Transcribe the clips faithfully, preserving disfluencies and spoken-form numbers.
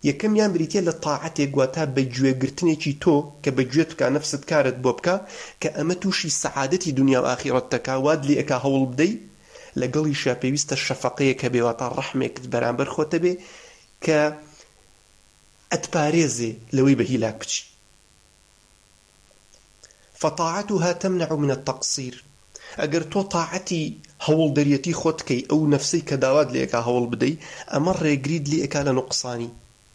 یەکەمیان بریتە لە تاعەتێک واتە بەگوێگرتنێکی تۆ کە بەگوێت بکە نەفست کارت بۆ بکە کە ئەمە تووشی سەعادەتی دنیا و ئاخیرەت دەکا واد لێ ئەکا هەوڵ بدەی لەگەڵیشە پێویستە شەفەقەیە کە بێواتە ڕەحمێکت بەرامبەر خۆتە بێ کە ئەتپارێزێ لەوەی بە هیلاک بچی. فطاعتها تمنع من التقصير. ئەگەر تۆ تاعەتی هەوڵ دەریەتی خۆت کەی ئەو نەفسەی کە داوات لێ ئەکا هەوڵ بدەی ئەمە ڕێگریت لێ ئەکا لە نوقسانی.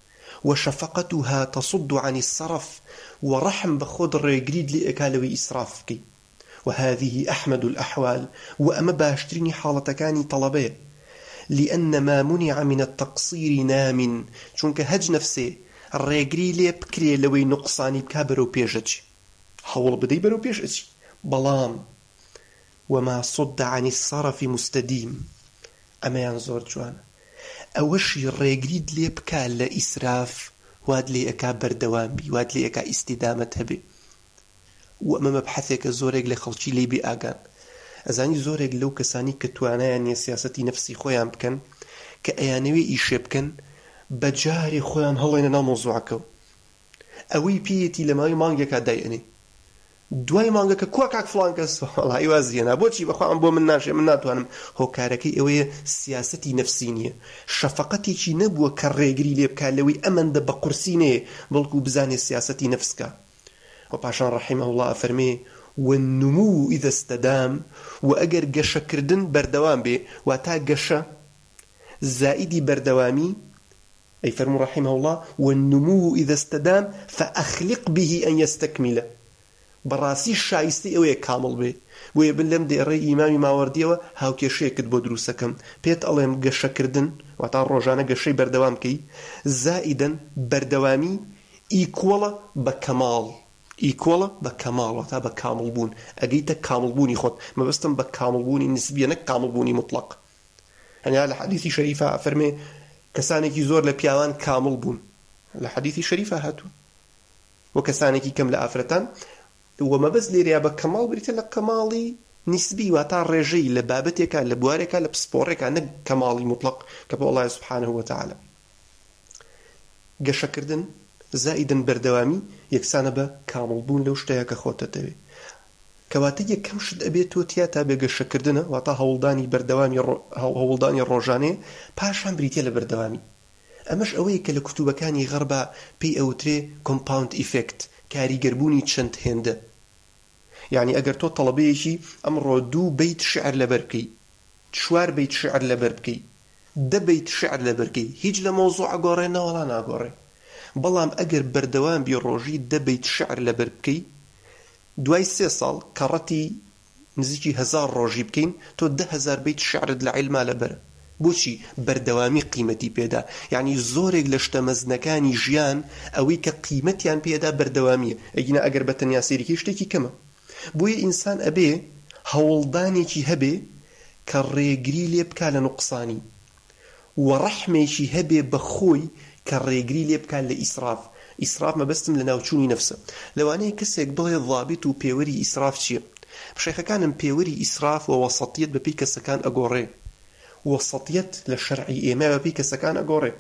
وشفقتها تصد عن الصرف. ورحم بخود ڕێگریت لێ ئەکا لەوەی ئیسراف بکەی. وهذه أحمد الأحوال. وأما باشتريني حالتكاني طلبية. لأن ما منع من التقصير نام. چونك هج نفسي الرقري لي بكري لوي نقصاني بكا برو بيجج حول بدي برو بيجج بلام. وما صد عن الصرف مستديم. أما ينظر جوان أوشي الرقري لي بكا لإسراف واد لي أكا بردوان بي واد لي أكا استدامة هبي. وأما مبحثك زورك لخلشي لي بي آقان ئەزانی زۆرێک لەو کەسانی کە توانایان سیاسەتی نەفسی خۆیان بکەن کە ئەیانەوێ ئیشێ بکەن بە جارێ خۆیان هەڵێنە ناو مۆزوعەکەەوە ئەوەی پێیەتی لە ماوەی مانگێکا دایئەنێ دوای مانگەکە کووە کاک فڵان کەس وەڵای وازیێنا بۆچی بەخوا بۆ من ناشێ من ناتوانم هۆکارەکەی ئەوەیە سیاسەتی نەفسی نییە شەفەقەتێکی نەبووە کە ڕێگری لێ بکات لەوەی ئەمەندە بە قورسی نەیە بەڵکو بزانێ سیاسەتی نەفسکە. وپاشان رحمه الله أفرمي والنمو إذا استدام. وأجر قشة كردن بردوام بي واتا قشة زائدي بردوامي أي فرمو رحمه الله والنمو إذا استدام فأخلق به أن يستكمل. براسي الشايستي أوي كامل بي ويبلم دي الرأي إمامي ماوردية هاو كيشي كدبو دروسكم بيت أليم قشة كردن واتا الرجانة قشي بردوام كي زائدا بردوامي إيكولا بكمال إيكولا بكمال وتا بكامل بون أجيت كامل بوني خد ما بستم بكامل بوني نسبيا نك كامل بوني مطلق. يعني على حديث شريفة فرمي كسانك يزور لبياوان كامل بون الحديث شريفة هاتو وكسانك كم لأفرتان وما بس ليريا بكمال بريت لك كمالي نسبي وتا رجي لبابتك لبوارك لبسبورك نك كمالي مطلق كبو الله سبحانه وتعالى. قشة كردن زائدا بردوامي يكسان با كامل بون لو شتياك خوتا تبي كواتي كم شد أبيتو تياتا بقشة كردنا واتا هولداني بردوامي رو... هولداني الروجاني باشان بريتيا لبردوامي. أمش أويك لكتوبة كاني غربا بي أو تري كومباوند إفكت كاري قربوني تشنت هند. يعني أقر تو طلبيشي أمرو دو بيت شعر لبركي شوار بيت شعر لبركي ده بيت شعر لبركي هيج لموضوع قورينا ولا ناقوري بەڵام ئەگەر بەردەوام بی ڕۆژی دەبیت شعر لەبەر بکەی دوای سێ ساڵ کەڕەتی نزیکی هەزار ڕۆژی بکەین تۆ ده هەزار بیت شعرت لە عیلما لەبەرە. بۆچی بەردەوامی قیمەتی پێدا. یعنی زۆرێک لە شتە مەزنەکانی ژیان ئەوەی کە قیمەتیان پێدا بەردەوامیە ئەگینە ئەگەر بە تەنیا سێریکی شتێکی کەمە. بۆیە ئینسان ئەبێ هەوڵدانێکی هەبێ کە ڕێگری لێ بکا لە نوقسانی و ڕەحمێکی هەبێ بەخۆی كالريقري لي بكان لإسراف. إسراف ما بستم لناوچوني نفسه لواني كسيك بغي الضابط و بيوري إسراف شيء بشيخ كان بيوري إسراف ووسطية ببيك سكان أقوري وسطية للشرعي إيما ببيك سكان أقوري.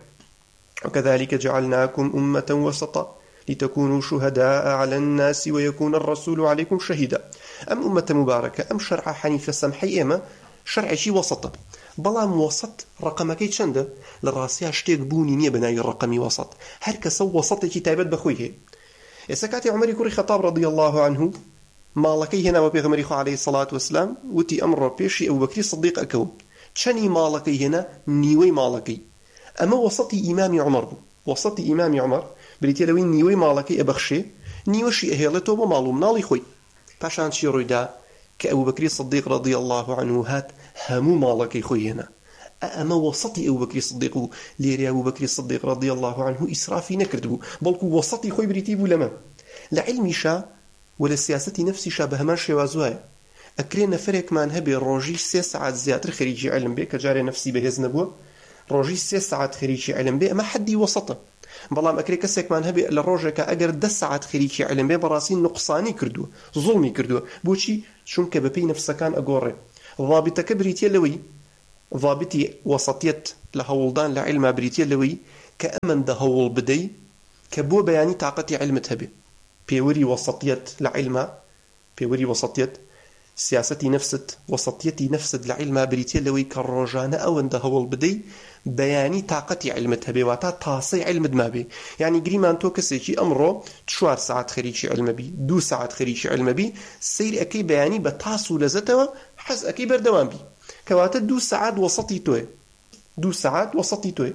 وكذلك جعلناكم أمة وسطا لتكونوا شهداء على الناس ويكون الرسول عليكم شهيدا. أم أمة مباركة أم شرع حنيفة سمحي إيما شرع شي وسطا بەڵام وەسەط ڕقەمەکەی چەندە لە ڕاستیە شتێک بوونی نییە بەناوی ڕقەمی وەسەط هەر کەسە وەسەطێکی تایبەت بەخۆی هەیە. ئێستا کاتی عومەری کوڕی خەتاب ڕەضی الله عنه ماڵەکەی هێناوە پێغەمبەری خوا عەلەیهی سەڵات وەسەلام وتی ئەمڕۆ پێشی ئەبوبەکری سیدیق ئەکەوم چەنی ماڵەکەی هێنا نیوەی ماڵەکەی. ئەمە وەسەطی ئیمامی عومەر بوو. وەسەطی ئیمامی عومەر بریتە لەوەی نیوەی ماڵەکەی ئەبەخشێ نیوەشی ئەهێڵێتەوە بۆ ماڵ و مناڵی خۆی. پاشان چی ڕوویدا کە ئەبوبەکری سیدیق ڕەضی الله عنه هات هەموو ماڵەکەی خۆی هێنا. أما وسطي أبو بكر الصديق ليري أبو بكر الصديق رضي الله عنه إسرافي نكردبو بلكو وسطي خوي بريتيبو لما لعلمي شا ولا سياسة نفسي شابه ما شوازوها أكرين فريق ما نهبي روجي سي ساعات زيادة خريجي علم بي كجاري نفسي بهز نبوه روجي سي ساعات خريجي علم بي أما حدي وسطه بلام أكري كسيك ما نهبي لروجك أجر دس ساعات خريجي علم بي براسين نقصاني كردو ظلمي كردو بوشي شون كببي نفسه كان أقوري ضابطك بريتي لوي ضابطي وسطية لهولدان لعلم بريتيا لوي کە ئەمەندە هەوڵ بدەی کە بۆ بەیانی تااقەتی علمت هەبێ. پێوەری وەسەطیەت لە عیلما، پێوەری وەسەطیەت سیاسەتی نەفست، وەسەطیەتی نەفست لە عیلما بریتێ لەوەی کە ڕۆژانە ئەوەندە هەوڵ بدەی بەیانی تااقەتی علمت هەبێ، واتە تاسەی علمت مابێ. یعنی گریمان تۆ کەسێکی ئەمڕۆ چوار ساعت خەریکی علمەبی، دوو ساعت خەریکی علمەبی، سیر ئەەکەی بەیانی بە تاس و لەزەتەوە حەز ئەەکەی بەردەوام بی، کەواتە دوو ساعت وەسەطی تۆیە، دوو ساعت وەسەطی تۆیە.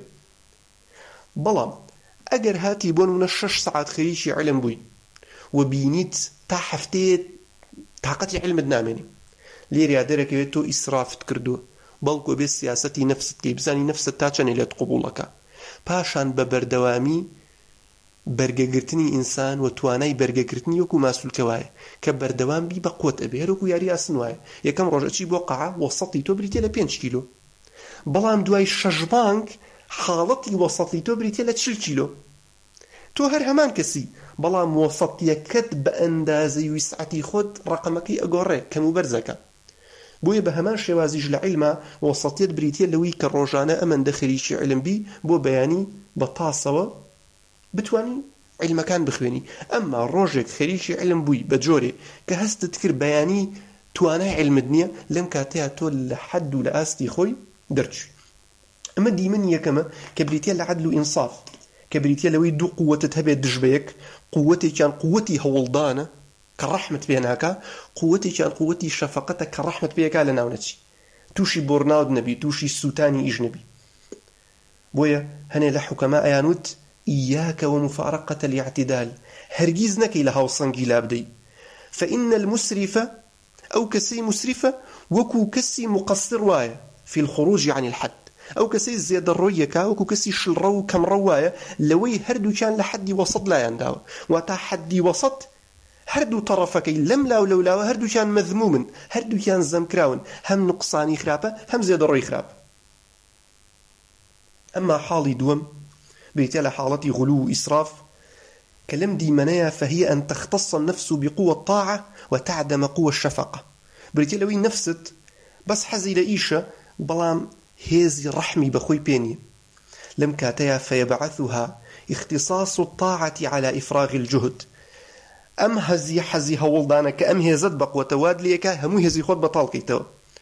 بەڵام ئەگەر هاتی بۆ نمونە شەش ساعت خەریکی علم بووی و بینیت تا هەفتەیە تااقەتی علمت نامێنی، لێریا دەرەکەوێت تۆ ئیسرافت کردووە، بەڵکو بێ سیاسەتی نەفست کەی بزانی نەفست تا چەنێ لێت قبوڵەکە. پاشان بە بەردەوامی بەرگەگرتنی ئینسان و توانای بەرگەگرتنی وەکو ماسوولکە وایە کە بەردەوام بی بە قوت ئەبێ، هەروەکو یاری ئاسن وایە. یەکەم ڕۆژەچی بۆ قەعە وەسەطی تۆ بریتێ لە پێنج کیلۆ، بەڵام دوای شەش بانگ حاڵەتی وەسەطی تۆ بریتێ لە چل کیلۆ. تۆ هەر هەمان کەسی، بەڵام وەسەطیەکەت بە ئەندازەی ویسعەتی خۆت ڕقەمەکەی ئەگۆڕێ، کەم و بەرزەکە. بۆیە بە هەمان شێوازیش لە عیلما وەسەطیەت بریتێ لەوەی کە ڕۆژانە ئەمەندە خەریکی علم بی بۆ بەیانی بە تاسەوە بتوانی علمەکان بخوێنی. ئەمما ڕۆژێک خەریکی علم بووی بە جۆرێ کە هەستت کرد بەیانی توانای علمت نییە، لەم کاتەیە تۆ لە حەد و لە ئاستی خۆی دەرچووی. ئەمە دیمەن یەکەمە کە بریتێ لە عەدل و ئینساف، کە بریتێ لەوەی دوو قووەتت هەبێت دژ بە یەک، قووەتێکیان قووەتی هەوڵدانە کە ڕەحمت پێ ناکا، قووەتێکیان قووەتی شەفەقەتە کە ڕەحمت پێکا لە ناونەچی، تووشی بۆرناود نەبی، تووشی سووتانی ئیش نەبی. بۆیە هەنێ لە حوکەما ئەیانوت ئیاکە ومفارقة الاعتدال، هەرگیز نەکەی لە هاوسەنگی لا بدەی، فإن المسرف ئەو کەسەی مسرفە وەکو کەسی مقصر وایە في الخروج عن الحد، ئەو کەسەی زێدە ڕۆیەکە وەکو کەسی شلڕە و کەمڕە وایە لەوەی هەردووچیان لە حەدی وەسەط لایانداوە. واتە حەدی وەسەط هەردوو تەڕەفەکەی لەم لاو لەولاوە هەردووچیان مەذمومن، هەردووچیان زەمکراون، هەم نقصانی خراپە هەم زێدە ڕۆی خراپە. ئەمما حاڵی دووەم بریتە لە حاڵەتی غلو و ئیسراف کە لەم دیمەنەیە فهي أن تختص النفس بقوة الطاعة وتعدم قوة الشفقة. بریتە لەوەی نفست بەس حەزی لە ئیشە بەڵام هێزی ڕەحمی بەخۆی پێنیە، لەم کاتەیە فيبعثها اختصاص الطاعة على إفراغ الجهد. ئەم هەزی حەزی هەوڵدانە کە ئەم هێزت بەقوتە واد لێکە هەموو هێزی خۆت بەتاڵکەیتەوە.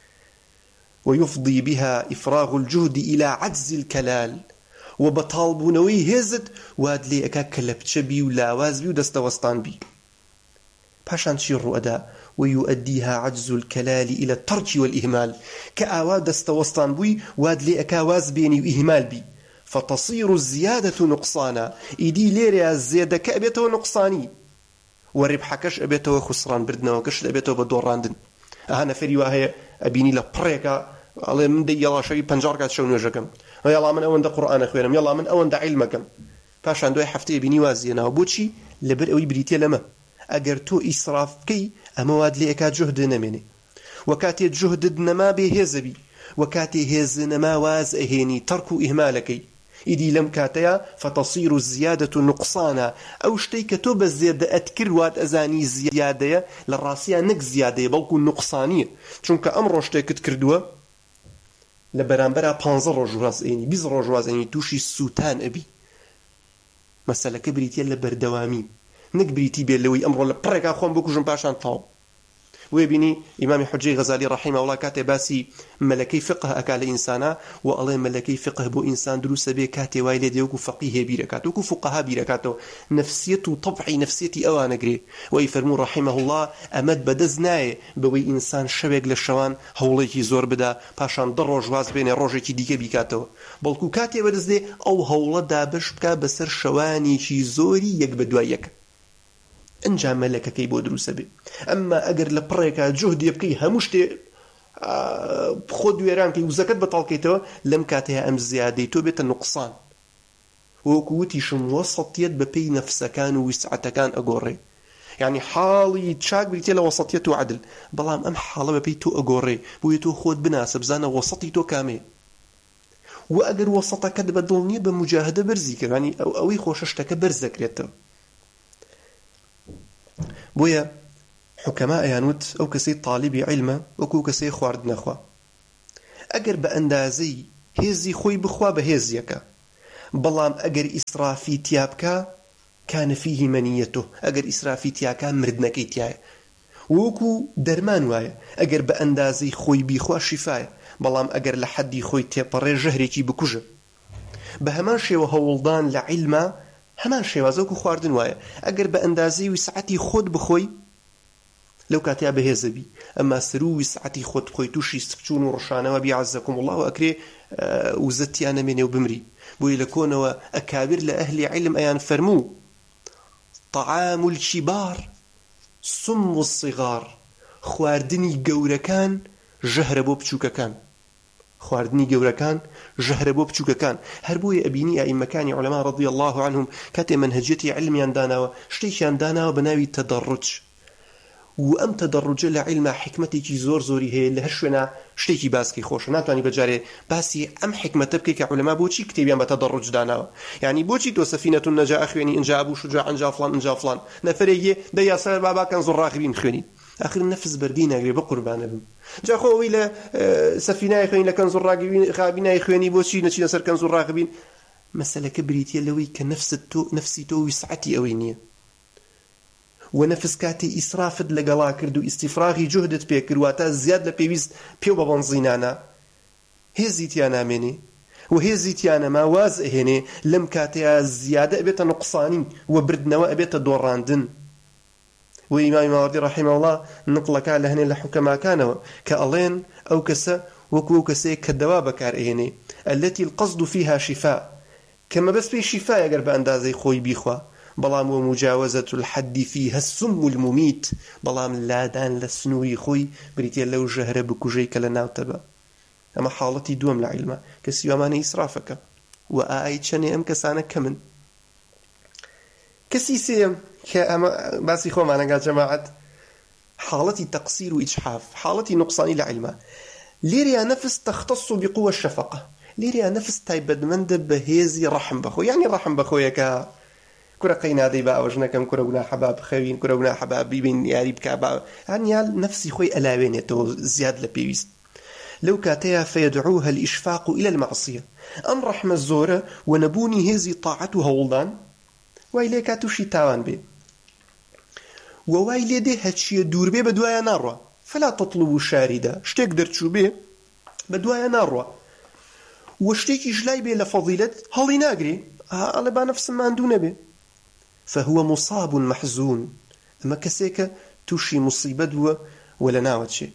ويفضي بها إفراغ الجهد إلى عجز الكلال، وبطالبونوي هێزت واد لێکە کە لە بچە بی و لاواز بی و دەستەوەستان بی. پاشان چی ڕوئەدا ويؤديها عجز الكلال إلى الترك والإهمال، كأوا دستوستان بوي واد لئكا واز بيني وإهمال بي، فتصير الزيادة نقصانا. إيدي ليريا الزيادة كأبيته نقصاني، والربحكش أبيته خسران بردنا وكش أبيته بدوراندن. أهانا فري وهي أبيني لبريكا الله من دي يلا شوي بنجاركات شو نوجكم، يلا من أون دا قرآن أخوانم، يلا من أون دا علمكم. فاشان دوي حفتي بيني وازينا وبوتشي لبر أوي بريتي لما ئەگەر تۆ ئیسراف بکەی ئەمە واد لێ ئەکا جوهد نەمێنێ، وەکاتێ جوهدت نەما بێ هێزەبی، وەکاتێ هێز نەما واز ئەهێنی تەرک و ئیهمالەکەی. ئیدی لەم کاتەیە فەتەصیر الزیادة نقصانا، ئەو شتەی کە تۆ بە زێدە ئەتکرد وات ئەزانی زیادەیە لە ڕاستیە نەک زیادەیە بەڵکو نقصانیە، چونکە ئەمڕۆ شتێکت کردووە لە بەرامبەرە پانزە ڕۆژ واز ئەینی بیست ڕۆژ واز ئەینی تووشی سووتان ئەبی. مەسەلەکە بریتە لە بەردەوامی، نەک بریتی بێت لەوەی ئەمڕۆ لە پڕێکا خۆم بکوژم پاشان تاو. وێ بینی ئیمامی حوجەی غەزالی ڕەحیمە وڵا کاتێ باسی مەلەکەی فقه ئەکا لە ئینسانە و ئەڵێ مەلەکەی فقه بۆ ئینسان دروستە بێ کاتێ وای لێ دێ وەکو فەقیهێ بیرەکات، وەکو فوقەها بیرەکاتەوە، نەفسیەت و تەبعی نەفسیەتی ئەوانەگرێ. وەی فەرموو ڕەحیمەه الله ئەمەد بەدەست نایە بەوەی ئینسان شەوێک لە شەوان هەوڵێکی زۆر بدا پاشان دە ڕۆژ واز بێنێ ڕۆژێکی دیکە بیکاتەوە، بەڵکو کاتێ بەدەست دێ ئەو هەوڵە دابش بکا بەسەر شەوانێکی زۆری یەک بە دوای یەک، ئەنجام مەلەکەکەی بۆ دروستە بێ. ئەمما ئەگەر لە پڕێکا جوهدی بکەی هەموو شتێ خۆ دوێران کەی وزەکەت بەتاڵکەیتەوە، لەم کاتەیە ئەم زیادەی تۆ بێتە نوقسان. وەکو وتیشم وەسەطیەت بە پێی نەفسەکان و ویسعەتەکان ئەگۆڕێ، یعنی حاڵی چاک بریتێ لە وەسەطیەت و عەدل، بەڵام ئەم حاڵە بە پێی تۆ ئەگۆڕێ بۆیە تۆ خۆت بناسە بزانە وەسەطی تۆ کامێ. و ئەگەر وەسەطەکەت بەدڵ نییە بە مجاهدە بەرزی کرد، ینی ئەوەی خۆشە شتەکە بەرز دەکرێتەوە. بۆیە حوکەما ئەیانوت ئەو کەسەی تاڵیبی عیلمە وەکو کەسەی خواردنەخوا، ئەگەر بە ئەندازەی هێزی خۆی بخوا بە هێزیەکە، بەڵام ئەگەر ئیسرافی تیا بکە كان فيه منيته ئەگەر ئیسرافی تیاکە مردنەکەی تایە وەکو دەرمان وایە ئەگەر بە ئەندازەی خۆی بیخوا شیفایە بەڵام ئەگەر لە حەدی خۆی تێپەڕێ ژەهرێکی بکوژە بە هەمان شێوە هەوڵدان لە عیلمە هەمان شێوازەوەکو خواردن وایە ئەگەر بە ئەندازەی وسعەتی خۆت بخۆی لەو کاتیا بەهێزەبی ئەمما سەر و وسعەتی خۆت بخۆی تووشی سفچون و ڕشانەوە بیعەزەکم الله و ئەکرێ وزەتیان نەمێنێ و بمری بۆی لە کۆنەوە ئەکابر لە ئەهلی عیلم ئەیان فەرموو طعام الكبار سم الصغار خواردنی گەورەکان ژەهرە بۆ بچووکەکان خواردنی گەورەکان ژەهرە بۆ بچووکەکان هەر بۆیە ئەبینی ئەئیمەکانی عولەما ڕەضی الله عنهم کاتێ منهەجەتی عیلمیان داناوە شتێکیان داناوە بە ناوی تەدەڕج و ئەم تەدەڕجە لە عیلمە حکمەتێکی زۆر زۆری هەیە لە هەر شوێنە شتێکی باسکەی خۆشە ناتوانانی بەجارێ باسی ئەم حکمەتە بکەی کە عولەما بۆچی کتێبیان بە تەدەڕج داناوە یعنی بۆچی تۆ سەفینەة النەجاة خوێنی ئینجا ئەبوو شوجاع ئینجا فڵان ئینجا فڵان نەفەرێکی دە یاسەر بابا کەنز الراغبین خوێنی آخر نفس بردی نەگرێ بە قوربانە بم جا خۆ ئەوەی لە سەفینای خوێنی لە کەنز الراغبین خوێنی بۆچی نەچینە سەر کەنز الراغبین مەسەلەکە بریتیە لەوەی کە نفست تۆ نفسی تۆ وسعەتی ئەوەی نییە ونفس كاتي إسرافت لقلا كردو استفراغي جهدت بيكر واتا زياد لبيويست بيو ببنزينانا هزي تيانا مني وهزي تيانا ما واز هني لم كاتي زيادة أبيتا نقصاني وبردنوا أبيتا دوراندن وإمام ماوردي رحمه الله نقلك على هني لحكما كانوا كألين أو كسا وكو كسا كالدواب كار هني التي القصد فيها شفاء كما بس في شفاء يقرب أندازي خوي بيخوا بلام ومجاوزة الحد فيها السم المميت بلام لادان لسنوي خوي بريتيا لو جهر بكوجيك لناوتبا أما حالتي دوم لعلمة كسيو أماني إسرافك وآي تشاني أم كسانا كمن كسيسي كأما باسي خو معنا قال جماعة حالتي تقصير وإجحاف حالتي نقصاني لعلمة ليريا نفس تختص بقوة الشفقة ليريا نفس تايبد مند بهيزي رحم بخو يعني رحم بخو يكا كرة قينا ذي بقى وجنكم كرة ونا حباب خوين كرة ونا حباب بين ياري بكعب يعني يال نفسي خوي ألاوين يتو زياد لبيويست لو كاتيا فيدعوها الإشفاق إلى المعصية أم رحمة الزورة ونبوني هزي طاعتها ولدان وإليك توشي تاوان بي ووايلي دي هاتشي دور بي بدوايا ناروا فلا تطلبوا شاردة شتيك درتشو بي بدوايا ناروا وشتيك إجلاي بي لفضيلة هالي ناقري هالي با نفس ما عندونا بي فهو مصاب محزون أما كسيك توشي مصيبة ولا ناوت شيء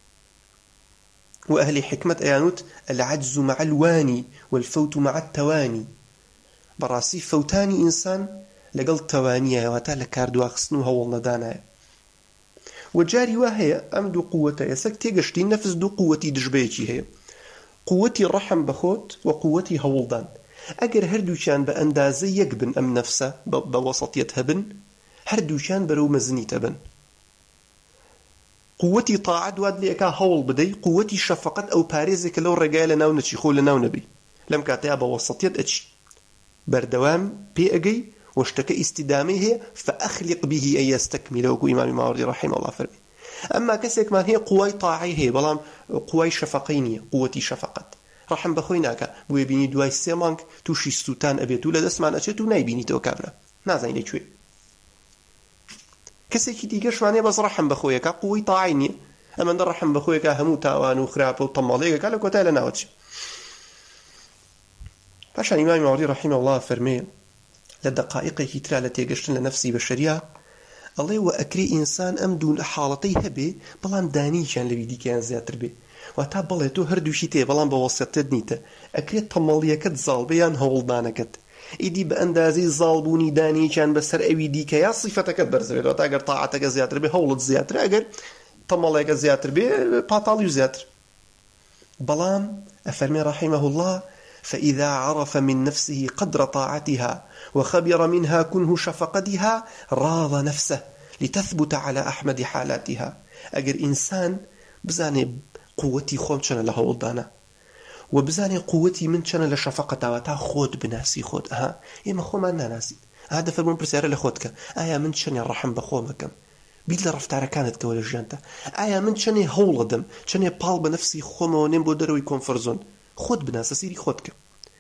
وأهل حكمة أيانوت العجز مع الواني والفوت مع التواني براسي فوتاني إنسان لقل توانية واتالا كاردو أخصنوها والله دانا وجاري وهي أم دو قوة يسك تيقشتي نفس دو قوتي دجبيتي هي قوتي الرحم بخوت وقوتي هولدان ئەگەر هەردووچیان بە ئەندازە یەک بن ئەم نەفسە بە وەسەطیەت هەبن هەردووچیان بەرەو مەزنی تەبن قووەتی تاعەت وات لێ ئەکا هەوڵ بدەی قووەتی شەفەقەت ئەو پارێزێکە لەو ڕێگایە لە ناو نەچی خۆ لە ناو نەبی لەم کاتەیە بە وەسەطیەت ئەچی بەردەوام پێ ئەگەی وەشتەکە ئیستیدامەی هەیە فەئەخلق به ئەن یەستەکمیلە وەکو ئیمامی ماوەردی ڕەحیمە الله فەرمی ئەمما کەسێکمان هەیە قووای تاعەی هەیە بەڵام قووای شەفەقەی نییە قووەتی شەفەقەت رحم بخوي ناكا بو يبيني دواي سيمانك توشي سوتان ابيتو لدسمان اچتو نايبيني تو كابرا نازاني لچوي كسيكي ديگه شوانه بس رحم بخوي كا قوي طاعيني اما در رحم بخوي كا همو تاوان وخراب وطماليه قال لك وتالا ناوتش فاشان امام ماوردي رحمه الله فرمي لدقائق كترا لتيگشتن لنفسي بشريه الله واكري انسان ام دون حالتي هبه بلان داني كان لبيدي كان زياتر بي واتا بەڵێ تۆ هەردووشی تێ بەڵام بە وەسەتت نیتە ئەکرێت تەمەڵیەکەت زاڵبەیان هەوڵدانەکەت ئیدی بە ئەندازەی زاڵبوونی دانیچیان بەسەر ئەوی دیکە یا سیفەتەکەت بەرزەوێت واتا ئەگەر تاعەتەکە زیاتر بێ هەوڵت زیاتر ئەگەر تەمەڵیەکە زیاتر بێ پاتاڵی زیاتر بەڵام ئەفەرمێ رحمه الله فإذا عرف من نفسه قدر طاعتها وخبر منها كنه شفقتها راض نفسه لتثبت على أحمد حالاتها أجر إنسان بزاني قوتي خوم چنە لە هەوڵدانە و بزانێ قوتي من چنە لە شەفەقەتەوە تا خۆت بناسی خۆت ئەها ئێمە خۆمان ناناسیت ئا دەفەرمون پرسیارە لە خۆت کە ئایا من چەنێ ڕەحم بە خۆمەکەم بیت لە ڕەفتارەکانت کەوە لە ژیانتە ئایا من چەنێ هەوڵەدەم چەنێ پاڵ بە نەفسی خۆمەوە نێم بۆ دەرەوەی کۆنفەرزۆن خۆت بناسە سیری خۆت کە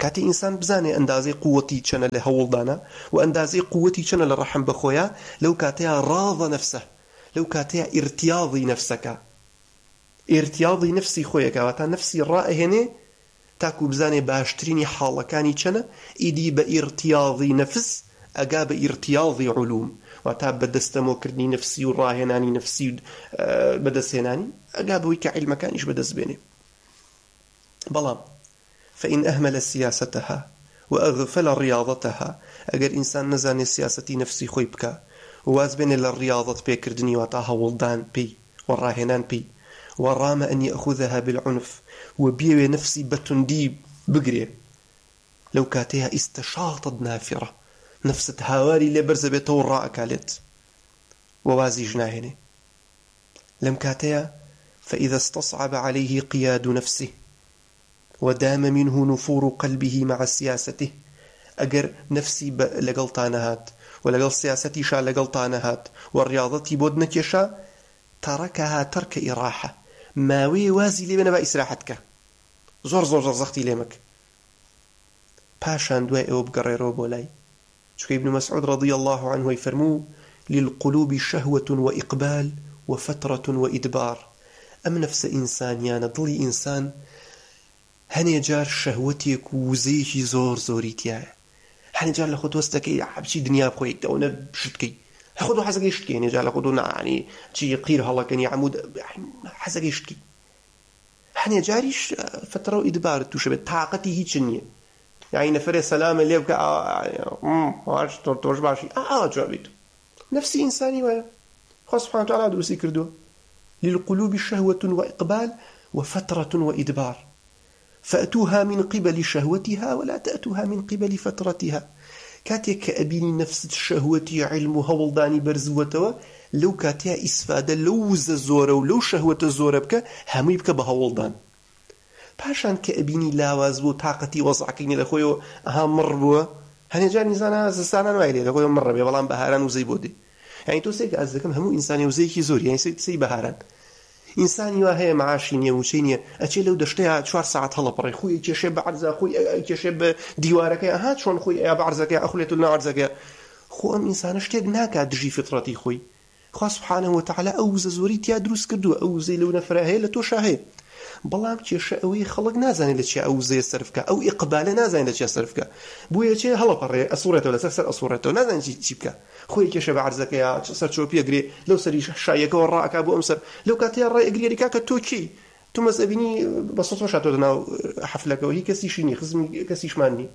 کاتی ئینسان بزانێ ئەندازەی قووەتی چەنە لە هەوڵدانە و ئەندازەی قووەتی چەنە لە ڕەحم بەخۆیە، لەو کاتەیە ڕاضە نەفسە، لەو کاتەیە ئیرتیاضی نەفسەکە، ئیرتیاضی نفسی خۆیەکە، واتە نفسی ڕائهێنێ تاکو بزانێ باشترینی حاڵەکانی چەنە، ئیدی بە ئیرتیاضی نەفس ئەگا بە ئیرتیاضی علوم، واتە بەدەستەمۆکردنی نفسی و ڕاهێنانی نفسی و بەدەستهێنانی ئەگا بەوەی کە عیلمەکانیش بەدەست بێنێ. بەڵام فإن أهمل سياستها وأغفل رياضتها، أجر إنسان نزاني سياستي نفسي خوي بكا واز بين الرياضة بيكردني وطاها ولدان بي والراهنان بي، ورام أن يأخذها بالعنف وبيوي نفسي بتندي بقري، لو كاتها استشاطت نافرة نفس هاواري لبرز بيتو الراء كالت ووازي جناهني لم كاتها، فإذا استصعب عليه قياد نفسه ودام منه نفور قلبه مع سياسته، أجر نفسي لقلطانهات ولقل سياستي شا لقلطانهات والرياضة بودنك يشا، تركها ترك إراحة، ماوي وازي لي بنا بإسراحتك زور زور زور زختي ليمك باشان دواء أو بقريرو بولاي. شكي ابن مسعود رضي الله عنه يفرمو: للقلوب شهوة وإقبال وفترة وإدبار. أم نفس إنسان يعني ضلي إنسان هني جار شهوتك وزيشي زور زوريتيا، هني جار لخد وستكي عبشي دنيا بخويك داونا بشتكي هاخدو حزق يشتكي، يعني جار لخدو يعني شي قير هلا كان يعمود حزق يشتكي، هني جاريش فترة وإدبار توشبه طاقتي هيك نية، يعني نفر سلام اللي يبقى امم واش توش باشي اه جابيت نفسي انساني ويا خاص سبحانه وتعالى دروسي كردو. للقلوب شهوة وإقبال وفترة وإدبار، فأتوها من قبل شهوتها ولا تأتوها من قبل فترتها. كاتيك أبيني نفس الشهوة علمها ولداني برزوتها، لو كاتيا إسفادة لو زورة ولو شهوة زورة بك همي بك بها ولدان، باشان كأبيني لاواز بو طاقتي وضعكيني لخويو ها مر بو هني جاني زانا زسانا نوايلي لخويو مر بي بلان بهاران وزي بودي، يعني تو سيك أزدكم همو إنساني وزيكي زوري، يعني سي, سي بهاران إنساني وهي معاشينية وشينية أتشي لو دشتها شوار ساعات هلا بري خوي كيشب عرزة خوي كيشب ديوارك هات شون خوي يا بعرزك يا أخليت لنا عرزك خو أم إنسان اشتاق ناكا دجي فطرتي خوي خو سبحانه وتعالى أوز زوريتيا دروس كردو أوزي لو نفرها لتو شاهي بەڵام کێشەوەی خەڵک نازانێت لە چی ئەوزەیە سەرفکە، ئەو ئیقبالە نازانێت لە چی سەرفکە، بۆیە چێ هەڵەپەڕێ ئەسوڕێتەوە لەسەر سەر ئەسوڕێتەوە، نازانێت چی بکە، خۆی کێشە بە عەرزەکەیە سەر چۆپیەگرێ لەو سەری شایەکەەوە ڕائەکا بۆ ئەم سەر، لەو کاتەیە ڕای ئەگرێ کاکە تۆ چی تو مەزەبینی بە سەد هاتۆ ناو حەفلەکەەوە هی کەسیشی نی خزمی کەسیشمان نی.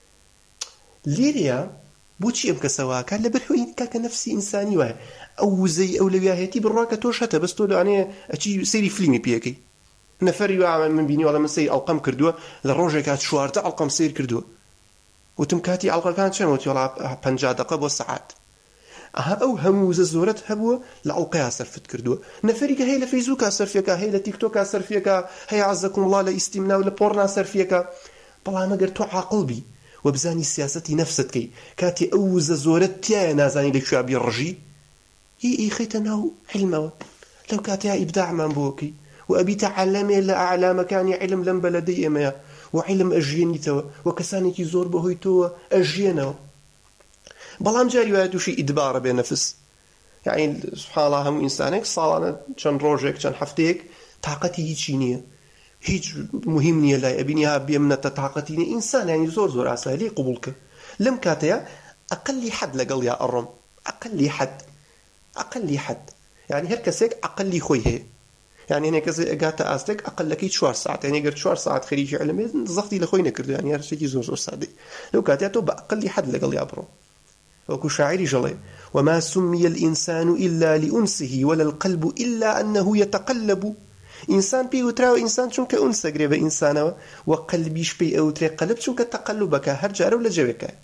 لێرەیە بۆچی ئەم کەسەواکە لەبەرهۆی کاکە نەفسی ئینسانی وایە ئەو وزەی ئەو لەویاهێتی بڕواکە تۆش هەتە بەس تۆ لەوانەیە ئەچی سەیری فلیمی پێەکەی نفري وعمل من بيني ولا من سير ألقام كردوه للرجع كات شوارته ألقام سير كردوه وتم كاتي ألقى كانت شنو تيلا بنجا دقة والساعات أها أو هم زورت هبوه لألقاها صرفت كردوه نفري كهي لفيسبوك صرفيك هي لتيك توك صرفيك هي عزكم الله لاستمنا ولا بورنا صرفيك بلا ما قرتو عقلبي وبزاني سياستي نفستك كاتي أو زورت تيا نازاني لك شو أبي الرجي هي إيه خيتنا علمه لو كاتي إبداع من بوكي وأبي تعلمي إلا أعلى مكان علم لم بلدي إما وعلم أجيني توا وكساني كي زور بهوي توا أجينا بلام جاري وادو شيء إدبار بنفس، يعني سبحان الله هم إنسانك صالنا كان روجك كان حفتيك طاقتي هيك شينية هيك مهمنية لا أبينيها بيمنة طاقتي إنسان يعني زور زور عسى لي قبولك لم كاتيا أقل حد لقل يا أرم أقل حد أقل حد يعني هركسك أقل خوي هي يعني هنا كذا جات أستك أقل لك شوار ساعات، يعني قلت شوار ساعات خريجي علمي ضغطي لخوينا كردو يعني هرشي زور زور ساعدي لو كاتياتو بأقل حد لقل يابرو وكو شاعري جلي وما سمي الإنسان إلا لأنسه ولا القلب إلا أنه يتقلب. إنسان بي وتراو إنسان شنك أنس قريبا إنسانا وقلبيش بي أو تري قلب شنك تقلبك هرجار ولا جوك.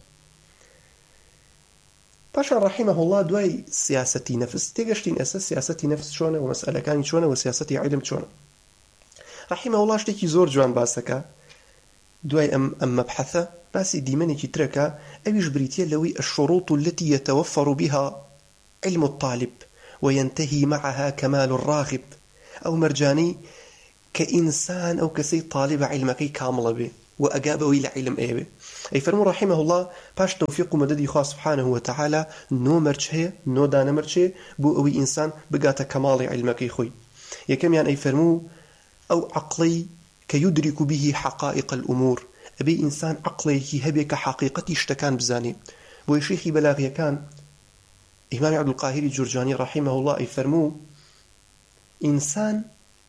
باشا رحمه الله دواي سياستي نفس تيجشتين أساس سياستي نفس شونه ومسألة كان شونه وسياستي علم شونه. رحمه الله شتيكي زور جوان باسكا دواي أم أم مبحثة بس ديماني كتركا أبيش بريتيا لوي الشروط التي يتوفر بها علم الطالب وينتهي معها كمال الراغب أو مرجاني كإنسان أو كسي طالب علمكي كامل به وأجابه إلى علم أيوه أي فرمو رحمه الله باش توفيق ومدد خاص سبحانه وتعالى نو مرشة نو دانا مرشة بو أوي إنسان بقاته كمال علمك يخوي يكم يعني أي فرمو أو عقلي كيدرك به حقائق الأمور أبي إنسان عقلي هبك حقيقتي اشتكان بزاني بو شيخي بلاغي كان إمام عبد القاهر الجرجاني رحمه الله يفرمو إنسان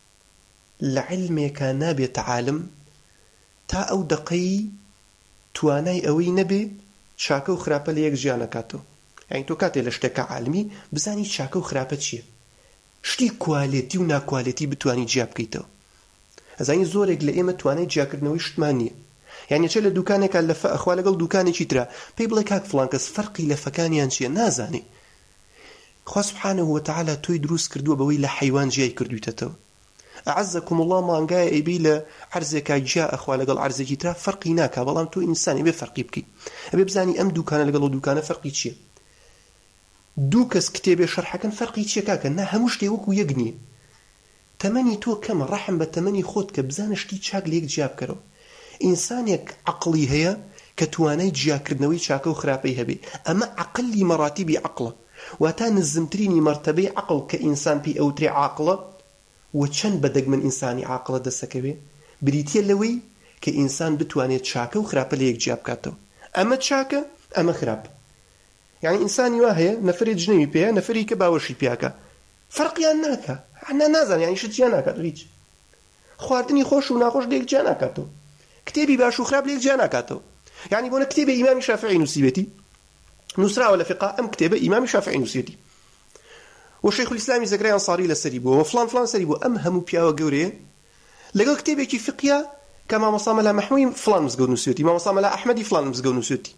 لعلمك نابي تعالم تا أو دقي توانای ئەوەی نەبێ چاکە و خراپە لە یەک ژیانەکاتەوە یعنی تۆ کاتێ لە شتێکە عالمی بزانی چاکە و خراپە چییە شتی کوالێتی و ناکوالێتی بتوانی جیا بکەیتەوە ئەزانی زۆرێک لە ئێمە توانای جیاکردنەوەی شتمان نییە یعنی چە لە دوکانێکە لە ئەخوا لەگەڵ دوکانێکی ترا پێی بڵێ کاک فڵان کەس فەرقی لە فەکانیان چییە نازانێ خوا سبحانه وتعالى تۆی دروست کردووە بەوەی لە حەیوان جیای کردوویتەوە أعزكم الله ما أنجا أبي له عرزك جاء أخوة لقال عرزك ترى فرقي ناكا والله أنتو إنسان أبي فرقي بكي أبي بزاني أم دوكان لقال دوكان فرقي شيء دوكس كتابي شرح كان فرقي شيء كاكا نا هموش تيوك ويجني تمني تو كم رحم بتمني خود كبزانش تي شاق ليك جاب كرو إنسانك عقلي هي كتواني جاكر نوي شاكو خرابي هبي أما عقلي مراتبي عقله واتان الزمتريني مرتبي عقل كإنسان بي أو تري عقله وچەند بەدەگ من ئینسانی عاقڵە دەسەکەوێ بریتیە لەوەی کە ئینسان بتوانێت چاکە و خراپە لە یەک جیا بکاتەوە ئەمە چاکە ئەمە خراپ یعنی ئینسانی وا هەیە نەفرێک جنەوی پێیە نەفری کە باوەشی پێیاکە فەرقیان ناکە حنا نازان یعنی شت جیا ناکات هیچ خواردنی خۆش و ناخۆش لە یەک جیا ناکاتەوە کتێبی باش و خراپ لە یەک جیا ناکاتەوە یعنی بۆنە کتێبی ئیمامی شافعی نووسیبێتی نووسراوە لە فقه ئەم کتێبە ئیمامی شافعی نووسیەتی وشيخ الإسلام زكريا أنصاري لسريبو وفلان فلان سريبو أم همو بياو قوري لقل كتابي كي فقيا كما مصام لا محموي فلان مزقو نسيوتي ما مصام لا أحمدي فلان مزقو نسيوتي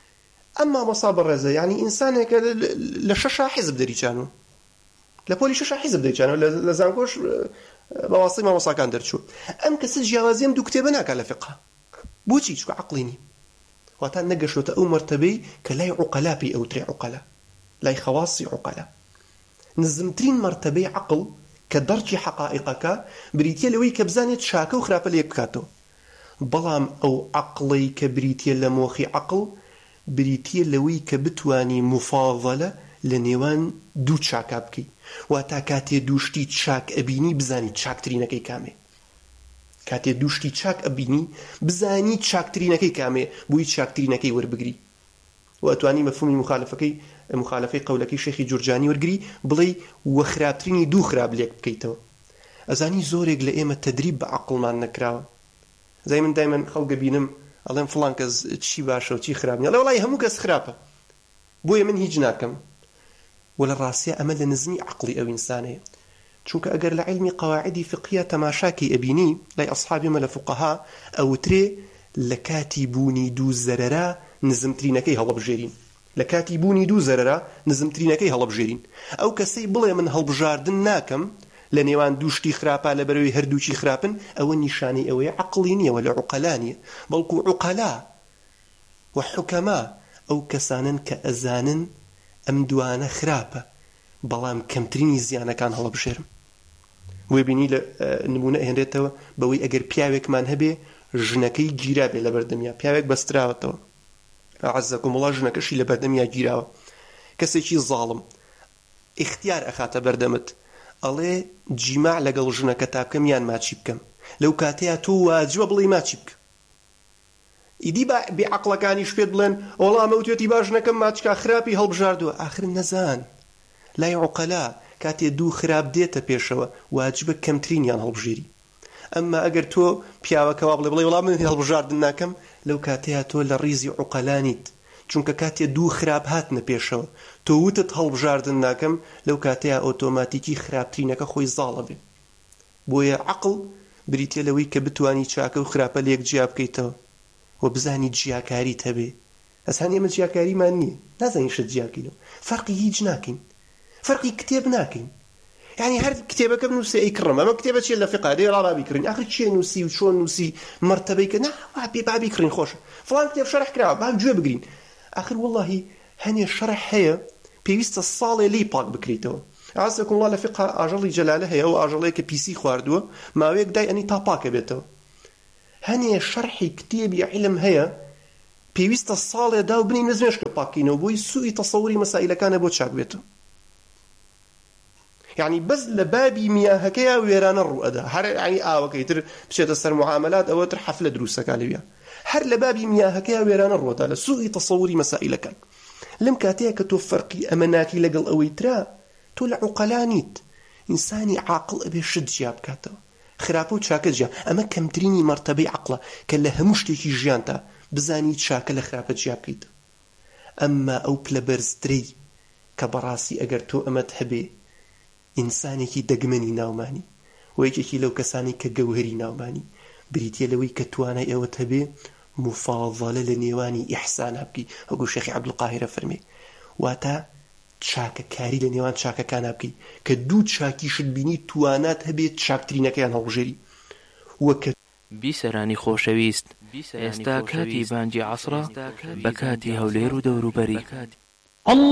أما مصاب الرزا يعني إنسان لشاشا حزب دري كانوا لبولي شاشا حزب دري كانوا لزانكوش بواصي ما مصا كان درشو أم كسج جوازيم دو كتابنا كلا فقه بوشي شو عقليني واتان نقشو تأو مرتبي كلاي عقلا بي أو تري عقلا لاي خواصي عقلا نزمترين مرتبة عقل كدرجة حقائقك بريتيا لوي كبزانيت شاكو خرافة ليك بكاتو بلام أو عقلي كبريتيا لموخي عقل بريتيا لوي كبتواني مفاضلة لنيوان دو شاكا بكي واتا كاتي دوشتي شاك أبيني بزاني شاك ترينكي كامي كاتي دوشتي شاك أبيني بزاني شاك ترينكي كامي بوي شاك ترينكي وربقري وأتواني مفهوم المخالفة مخالفة قولك شيخي جورجاني ورقري بلي وخرابتريني دو خراب ليك بكيتو أزاني زوريق لإيمة تدريب بعقل ما نكراو زي من دايما خلق بينم ألين فلان كز تشي باشا وتشي خرابني لا والله همو كز خرابة بويا من هيجناكم ولا الراسية أمل نزني عقلي أو إنساني چونك أقر لعلمي قواعدي فقهية تماشاكي أبيني لاي أصحابي ملا فقهاء أو تري لكاتبوني دو زررا نزمترينكي هلا بجيرين لكاتبوني دو زررا نزمترينكي هلا بجيرين أو كسي بلي من هالبجاردن ناكم لنيوان دوشتي خرابا لبروي هردوشي خرابن أو النشاني أو عقلينية ولا عقلانية بلكو عقلاء وحكماء أو كسانا كأزانا أم دوانا خرابا بلام كمتريني زيانا كان هلا بجيرم ويبيني لنمونا هندتوا بوي أجر بياوك من هبي جنكي جيرابي لبردميا بياوك بستراوتوا أعزكم الله جنكشي لبردميا جيراوا كسيشي ظالم اختيار أخاته بردمت الله جماع لقل جنك تابكم يان ما تشبكم لو كاتيا تو واجب بلي ما تشبك إدي بعقل كان يشبيد بلن والله موتيتي باجنكم ما تشكا خرابي هالبجاردو آخر نزان لا يعقلا كاتي دو خراب ديتا بيشوا واجبك كم ترين يان هالبجيري أما أجر تو بياوا كوابل بلي والله من هالبجاردناكم لو كاتيا تو لريزي عقلانيت چونکە کاتێ دوو خراپ هاتنە پێشەوە تۆ وتت هەڵبژاردنناکەم لەو کاتەیە ئۆتۆماتیکی خراپترینەکە خۆی زاڵە بێ بۆیە عەقڵ بریتیە لەوەی کە بتوانی چاکە و خراپە لە یەک جیا بکەیتەوە و بزانی جیاکاریت هەبێ ئەسان ئێمە جیاکاریمان نییە نازانین شت جیاکەینەوە فەرقی هیچ ناکەین فەرقی کتێب ناکەین يعني هر كتابك بنوسي أي كرم أما كتابة شيء اللي في قاعدة لا رابي كرين آخر شيء نوسي وشون نوسي مرتبة كنا بابي بابي كرين خوش فلان كتاب شرح كرا باب جوا بقرين آخر والله هني الشرح هي بيست الصالة لي باق بكريتو عزكم الله لفقه أجلي جلاله هي أو أجلي كبيسي خواردو ما ويك داي أني تاباك بيتو هەنێ شەرحی کتێبی علم هەیە پێویستە ساڵێدا و بنین نزمێشکە پاکینەوە بۆی سوئی تەسەووری مەسائلەکانە بۆ چاک بێتەوە. یعنی بەس لە بابی میاهەکەیە وێرانە ڕوو ئەدا، هەر یعنی ئاوەکەی تر بچێتە سەر معاملات ئەوە تر حەفلە دروستەکە لەویە، هەر لە بابی میاهەکەیە وێرانە ڕووەدا لە سوئی تەسەووری مەسائلەکان. لەم کاتەیە کە تۆ فەرقی ئەمە ناکی لەگەڵ ئەوەی ترا، تۆ لە عوقەلانیت. ئینسانی عاقڵ ئەبێ شت جیا بکاتەوە، خراپە و چاکە جیا. ئەمە کەمترینی مەرتەبەی عەقڵە کە لە هەموو شتێکی ژیانتا بزانی چاکە لە خراپە جیا بکەیت. ئەمما ئەو پلە بەرزترەی کە بەڕاستی ئەگەر تۆ ئەمەت هەبێ ئینسانێکی دەگمەنی ناومانی و یەکێکی لەو کەسانی کە گەوهری ناومانی بریتە لەوەی کە توانای ئەوەت هەبێ مفاضلە لە نێوانی ئیحسانە بکەی. وەکو شێخی عەبدولقاهیرە فەرمێ واتە چاکەکاری لە نێوان چاکەکانە بکەی کە دوو چاکیشت بینی توانات هەبێت چاکترینەکەیان هەڵبژێری. وەکە بیسەرانی خۆشەویست، ئێستا کاتی بانگی عەسرە بە کاتی هەولێر و دەوروبەری.